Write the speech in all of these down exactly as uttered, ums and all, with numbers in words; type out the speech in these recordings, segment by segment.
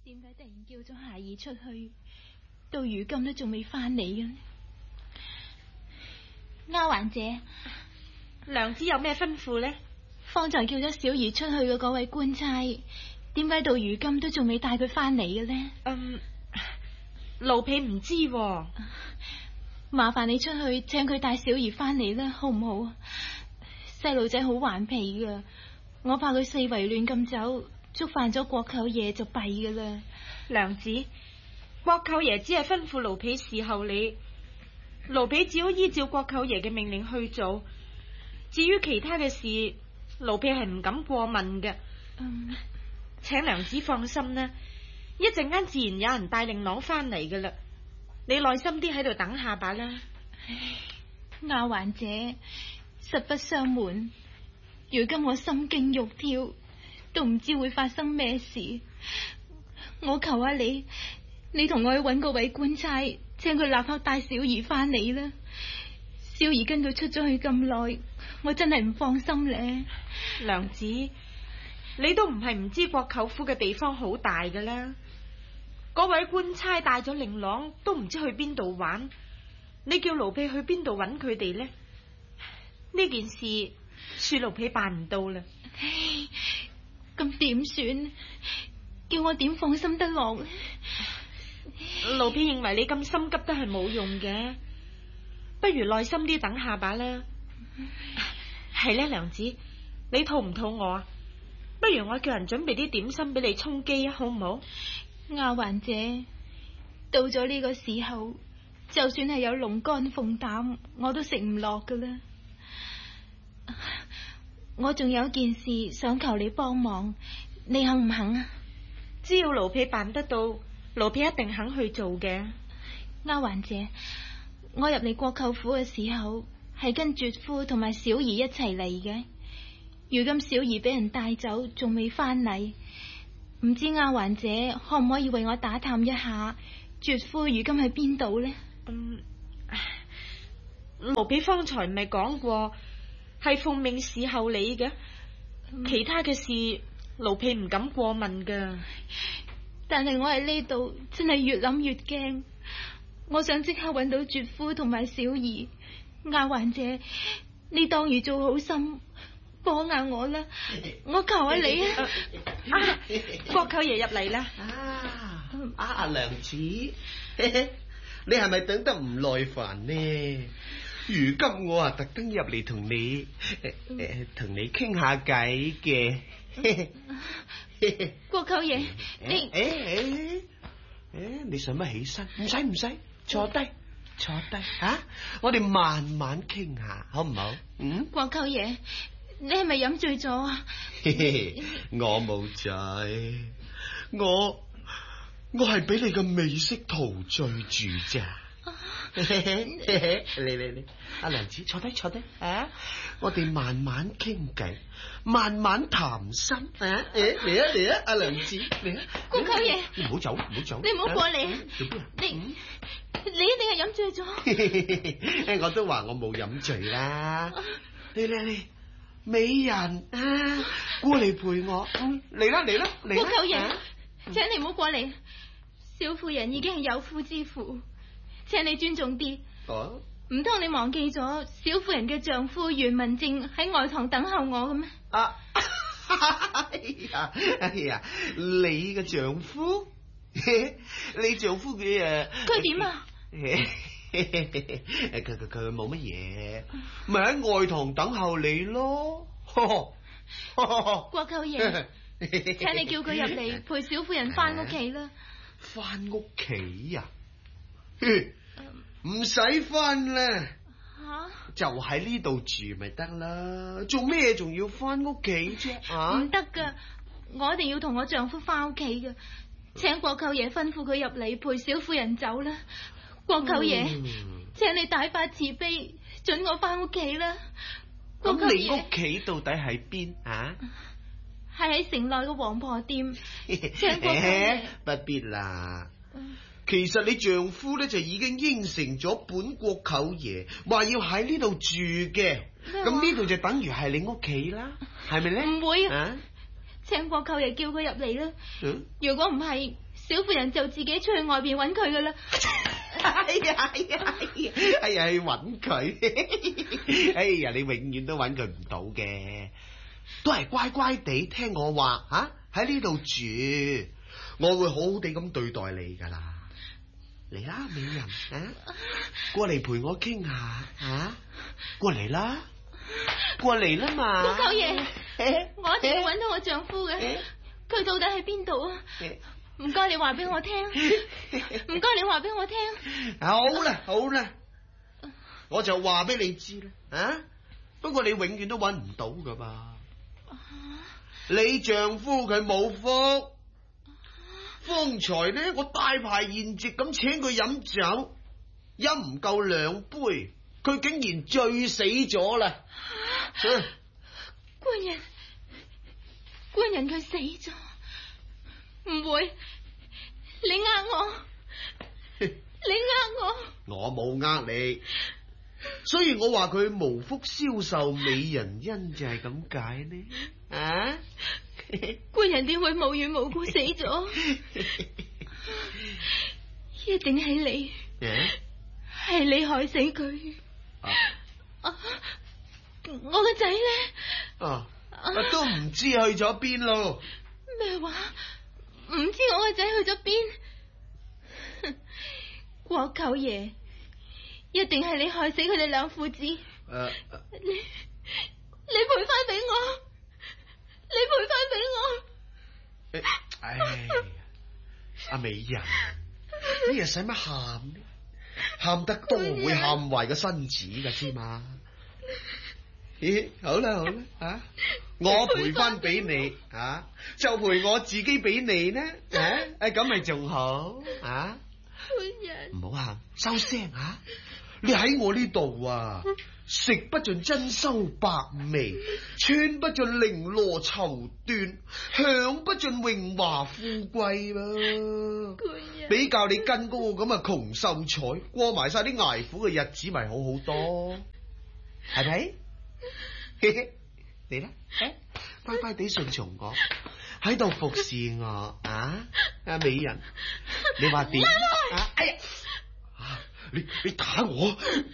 點解突然叫咗孩兒出去，到如今都仲未翻嚟嘅呢？丫鬟姐， 娘子有咩吩咐呢？ 方才叫咗小兒出去嘅嗰位官差，點解到如今都仲未帶佢翻嚟嘅呢？ 嗯，奴婢唔知喎。 麻煩你出去請佢帶小兒翻嚟啦，好唔好？細路仔好頑皮噶，我怕佢四圍亂咁走，觸犯咗國舅爺就弊噶啦。 娘子，國舅爺只係吩咐奴婢侍候你，奴婢只好依照國舅爺嘅命令去做。至於其他嘅事，奴婢係唔敢過問嘅。 嗯， 請娘子放心啦，一陣間自然有人帶令郎翻嚟噶啦。你耐心啲喺度等下吧啦。 丫鬟姐，實不相瞞，如今我心驚肉跳，都唔知會發生咩事。我求下你，你同我去搵嗰位官差，請佢立刻帶小兒翻嚟啦。小兒跟佢出咗去咁耐，我真係唔放心咧。 娘子，你都唔係唔知國舅府嘅地方好大噶啦。嗰位官差帶咗令郎，都唔知去邊度玩。你叫奴婢去邊度揾佢哋呢？呢件事恕奴婢辦唔到啦。 咁點算？叫我點放心得落？ 奴婢認為你咁心急都係冇用嘅，不如耐心啲等下吧啦。係咧，娘子，你肚唔肚餓啊？不如我叫人準備啲點心俾你充飢啊，好唔好？ 丫鬟姐，到咗呢個時候，就算係有龍肝鳳膽，我都食唔落噶啦。我仲有件事想求你幫忙，你肯唔肯啊？ 只要奴婢辦得到，奴婢一定肯去做嘅。 丫鬟姐，我入嚟國舅府嘅時候，係跟絕夫同埋小兒一齊嚟嘅。如今小兒俾人帶走，仲未翻嚟。唔知丫鬟姐可唔可以為我打探一下絕夫如今喺邊度呢？ 嗯，奴婢方才唔係講過係奉命侍候你嘅，嗯、其他嘅事奴婢唔敢過問噶。 但係我喺呢度真係越諗越驚，我想即刻揾到絕夫同埋小兒。丫鬟姐，你當如做好心幫下我啦，我求下你啊！ 啊，國舅爺入嚟啦！ 啊，阿阿娘子，你係咪等得唔耐煩呢？如今我啊特登入嚟同你誒同你傾下偈嘅。 國舅爺，你誒誒誒，你使乜起身？唔使唔使，坐低坐低吓，我哋慢慢傾下，好唔好？嗯， 國舅爺。你係咪飲醉咗啊？ 我冇醉，我我係俾你嘅美色陶醉住咋。嚟嚟嚟，阿娘子坐低坐低啊！我哋慢慢傾偈，慢慢談心啊！誒嚟啊嚟啊，阿娘子嚟啊！ 國舅爺， 你唔好走唔好走， 你唔好過嚟啊！ 做邊啊？ 你你一定係飲醉咗。 我都話我冇飲醉啦。嚟嚟嚟。美人啊，過嚟陪我，嚟啦嚟啦嚟啦！ 國舅爺，請你唔好過嚟，小婦人已經係有夫之婦，請你尊重啲。 哦， 唔通你忘記咗小婦人嘅丈夫袁文正喺外堂等候我嘅咩？ 啊，哎呀哎呀，你嘅丈夫，你丈夫嘅誒， 佢點啊？ 佢佢佢冇乜嘢，咪喺外堂等候你咯。 國舅爺，請你叫佢入嚟陪小婦人翻屋企啦。 翻屋企呀？唔使翻啦， 吓， 就喺呢度住咪得啦。做咩仲要翻屋企啫？啊， 唔得噶，我一定要同我丈夫翻屋企噶。請國舅爺吩咐佢入嚟陪小婦人走啦。國舅爺，嗯、請你大發慈悲，准我翻屋企啦。國舅爺，咁你屋企到底喺邊啊？ 係喺城內嘅王婆店。請國舅爺， 不必啦。嗯、其實你丈夫咧就已經應承咗本國舅爺，話要喺呢度住嘅。咁呢度就等於係你屋企啦，係咪咧？ 唔會啊！請國舅爺叫佢入嚟啦。嗯、如果唔係， 小婦人就自己出去外邊揾佢噶啦。 哎呀哎呀哎呀哎呀，去揾佢，哎呀，你永遠都揾佢唔到嘅，都係乖乖地聽我話吓，喺呢度住，我會好好地咁對待你噶啦。嚟啦，美人啊，過嚟陪我傾下啊，過嚟啦，過嚟啦嘛。 國舅爺，我一定要揾到我丈夫嘅，佢到底喺邊度啊？唔該你話俾我聽，唔該你話俾我聽。 好啦好啦，我就話俾你知啦，啊，不過你永遠都揾唔到噶噃。你丈夫佢冇福，方才呢我大排筵席咁請佢飲酒，飲唔夠兩杯，佢竟然醉死咗啦。 官人，官人佢死咗。唔會，你呃我，你呃我， 我冇呃你，所以我話佢無福消受美人恩就係咁解呢。啊， 官人點會無緣無故死咗？一定係你，係你害死佢。啊啊、我個仔咧？ 啊，都唔知去咗邊咯。 咩話？唔知我個仔去咗邊？國舅爺，一定係你害死佢哋兩父子。誒、uh, uh, 你你賠翻俾我，你賠翻俾我。 哎呀，阿美人，呢日使乜喊呢？喊得多會喊壞個身子噶知嘛？咦，好啦好啦，啊，我賠翻俾你，啊，就賠我自己俾你呢，啊，誒咁咪仲好，啊，唔好喊，收聲啊！你喺我呢度啊，食不盡珍饈百味，穿不盡綾羅綢緞，享不盡榮華富貴噃。比較你跟嗰個咁嘅窮秀才，過埋晒啲捱苦嘅日子，咪好好多，係咪？嚟啦，誒，乖乖地順從我，喺度服侍我啊！阿美人，你話點？啊，哎呀，啊，你你打我，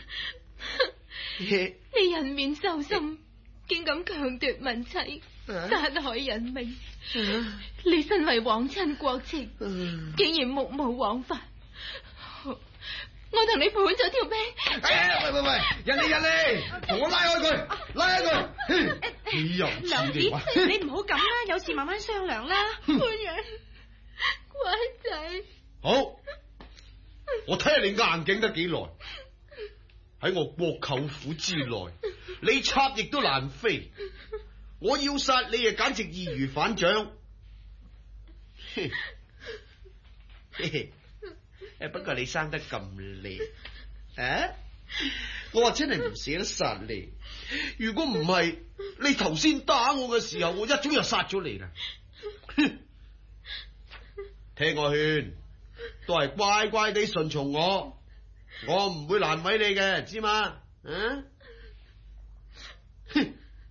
你人面獸心，竟敢強奪民妻，殺害人命，啊、你身為皇親國戚，啊、竟然目無王法。我同你判咗條命。 哎呀，喂喂喂，人嚟人嚟，同我拉開佢，拉開佢。你又唔娘子，你唔好咁啦，有事慢慢商量啦。 官人，乖仔。 好，我睇下你硬頸得幾耐。喺我國舅府之內，你插翼都難飛。我要殺你啊，簡直易如反掌。嘿嘿。誒，不過你生得咁靚，啊！我話真係唔捨得殺你。如果唔係，你頭先打我嘅時候，我一早就殺咗你啦。聽我勸，都係乖乖地順從我，我唔會難為你嘅，知嘛？啊！誒，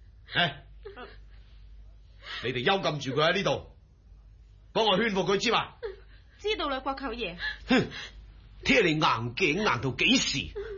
你哋幽禁住佢喺呢度，幫我勸服佢，知嘛？ 知道啦，國舅爺。 哼，聽你硬頸硬到幾時？